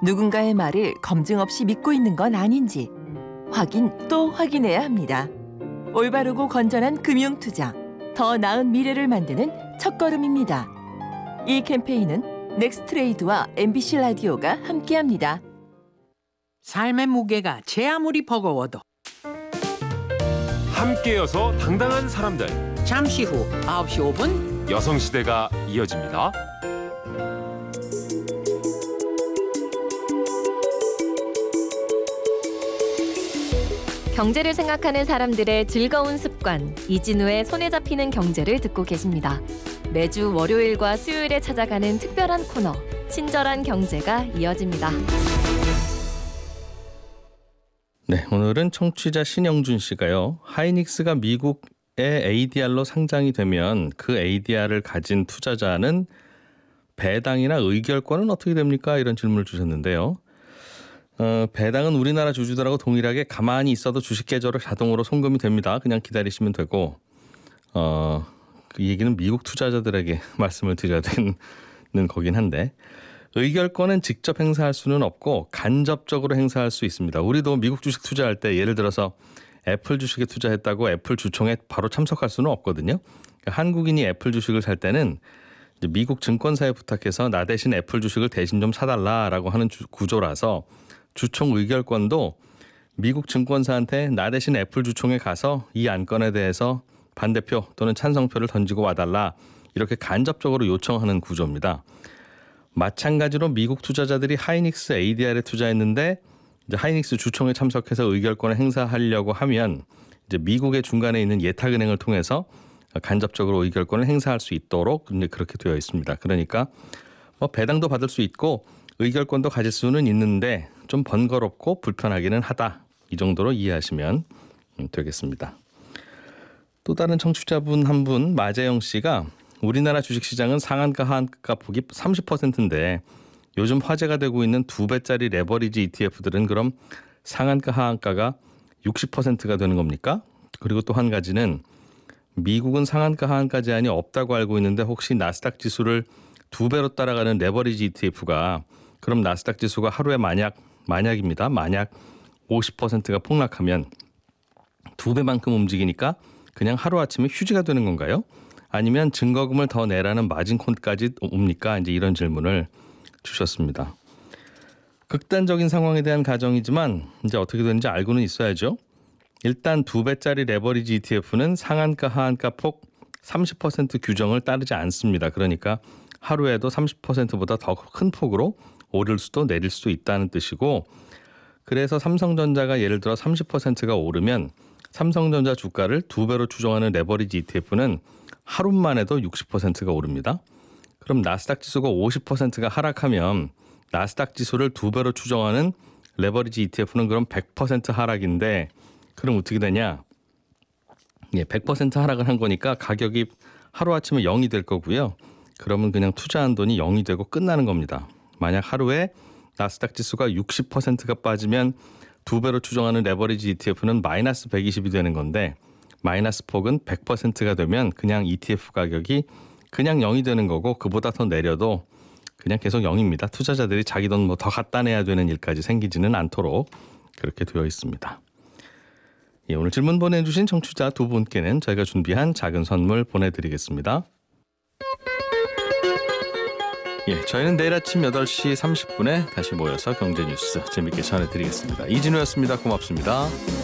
누군가의 말을 검증 없이 믿고 있는 건 아닌지 확인 또 확인해야 합니다. 올바르고 건전한 금융투자, 더 나은 미래를 만드는 첫걸음입니다. 이 캠페인은 넥스트레이드와 MBC 라디오가 함께합니다. 삶의 무게가 제 아무리 버거워도 함께여서 당당한 사람들. 잠시 후 9시 5분 여성시대가 이어집니다. 경제를 생각하는 사람들의 즐거운 습관, 이진우의 손에 잡히는 경제를 듣고 계십니다. 매주 월요일과 수요일에 찾아가는 특별한 코너, 친절한 경제가 이어집니다. 네, 오늘은 청취자 신영준 씨가요. 하이닉스가 미국의 ADR로 상장이 되면 그 ADR을 가진 투자자는 배당이나 의결권은 어떻게 됩니까? 이런 질문을 주셨는데요. 배당은 우리나라 주주들하고 동일하게 가만히 있어도 주식 계좌로 자동으로 송금이 됩니다. 그냥 기다리시면 되고 그 얘기는 미국 투자자들에게 말씀을 드려야 되는 거긴 한데 의결권은 직접 행사할 수는 없고 간접적으로 행사할 수 있습니다. 우리도 미국 주식 투자할 때 예를 들어서 애플 주식에 투자했다고 애플 주총에 바로 참석할 수는 없거든요. 그러니까 한국인이 애플 주식을 살 때는 이제 미국 증권사에 부탁해서 나 대신 애플 주식을 대신 좀 사달라라고 하는 구조라서 주총 의결권도 미국 증권사한테 나 대신 애플 주총에 가서 이 안건에 대해서 반대표 또는 찬성표를 던지고 와달라 이렇게 간접적으로 요청하는 구조입니다. 마찬가지로 미국 투자자들이 하이닉스 ADR에 투자했는데 이제 하이닉스 주총에 참석해서 의결권을 행사하려고 하면 이제 미국의 중간에 있는 예탁은행을 통해서 간접적으로 의결권을 행사할 수 있도록 이제 그렇게 되어 있습니다. 그러니까 뭐 배당도 받을 수 있고 의결권도 가질 수는 있는데 좀 번거롭고 불편하기는 하다. 이 정도로 이해하시면 되겠습니다. 또 다른 청취자분 한 분 마재영 씨가 우리나라 주식시장은 상한가 하한가 폭이 30%인데 요즘 화제가 되고 있는 2배짜리 레버리지 ETF들은 그럼 상한가 하한가가 60%가 되는 겁니까? 그리고 또 한 가지는 미국은 상한가 하한가 제한이 없다고 알고 있는데 혹시 나스닥 지수를 2배로 따라가는 레버리지 ETF가 그럼 나스닥 지수가 하루에 만약입니다. 만약 50%가 폭락하면 2배만큼 움직이니까 그냥 하루아침에 휴지가 되는 건가요? 아니면 증거금을 더 내라는 마진콜까지 옵니까? 이제 이런 질문을 주셨습니다. 극단적인 상황에 대한 가정이지만 이제 어떻게 되는지 알고는 있어야죠. 일단 2배짜리 레버리지 ETF는 상한가 하한가 폭 30% 규정을 따르지 않습니다. 그러니까 하루에도 30%보다 더 큰 폭으로 오를 수도 내릴 수도 있다는 뜻이고 그래서 삼성전자가 예를 들어 30%가 오르면 삼성전자 주가를 2배로 추정하는 레버리지 ETF는 하루만 해도 60%가 오릅니다. 그럼 나스닥 지수가 50%가 하락하면 나스닥 지수를 2배로 추정하는 레버리지 ETF는 그럼 100% 하락인데 그럼 어떻게 되냐? 100% 하락을 한 거니까 가격이 하루아침에 0이 될 거고요. 그러면 그냥 투자한 돈이 0이 되고 끝나는 겁니다. 만약 하루에 나스닥 지수가 60%가 빠지면 2배로 추정하는 레버리지 ETF는 마이너스 120이 되는 건데 마이너스 폭은 100%가 되면 그냥 ETF 가격이 그냥 0이 되는 거고 그보다 더 내려도 그냥 계속 0입니다. 투자자들이 자기 돈 뭐 더 갖다 내야 되는 일까지 생기지는 않도록 그렇게 되어 있습니다. 예, 오늘 질문 보내주신 청취자 두 분께는 저희가 준비한 작은 선물 보내드리겠습니다. 예, 저희는 내일 아침 8시 30분에 다시 모여서 경제 뉴스 재밌게 전해드리겠습니다. 이진우였습니다. 고맙습니다.